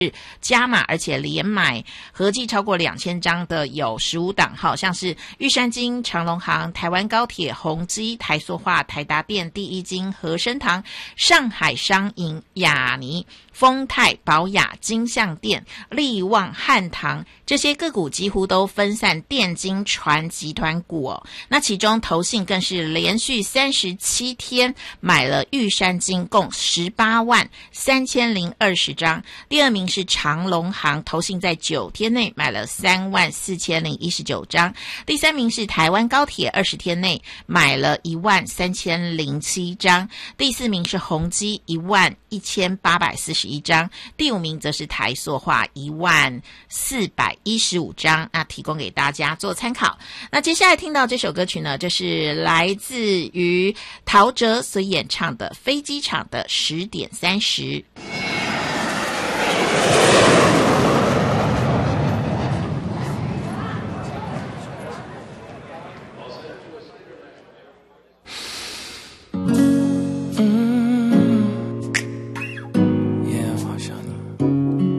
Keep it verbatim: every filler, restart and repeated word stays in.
加码，而且连买合计超过两千张的有十五档号，像是玉山金、长荣航、台湾高铁、宏基、台塑化、台达电、第一金、和生堂、上海商银、雅尼、丰泰、宝雅、金像电、力旺、汉唐，这些个股几乎都分散电金传集团股哦。那其中投信更是连续三十七天买了玉山金，共十八万三千零二十张。第二名是长荣航，投信在九天内买了三万四千零一十九张。第三名是台湾高铁，二十天内买了一万三千零七张。第四名是宏基，一万一千八百四十一张。第五名则是台塑化，一万四百一十五张。那提供给大家做参考。那接下来听到这首歌曲呢，这是来自于陶喆所演唱的《飞机场的十点三十》。